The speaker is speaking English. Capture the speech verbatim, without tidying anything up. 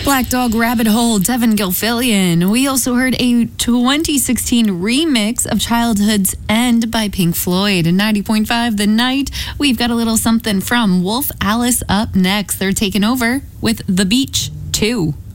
Black Dog Rabbit Hole, Devin Gilfillian. We also heard a twenty sixteen remix of Childhood's End by Pink Floyd. ninety point five The Night. We've got a little something from Wolf Alice up next. They're taking over with The Beach two.